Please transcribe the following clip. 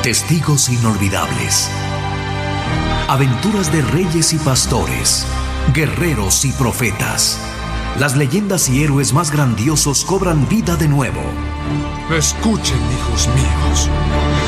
Testigos inolvidables. Aventuras de reyes y pastores, guerreros y profetas. Las leyendas y héroes más grandiosos cobran vida de nuevo. Escuchen, hijos míos.